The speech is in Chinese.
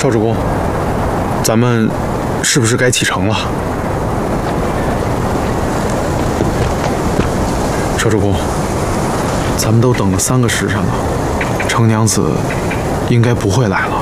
赵主公，咱们是不是该启程了？赵主公，咱们都等了3个时辰了，程娘子应该不会来了。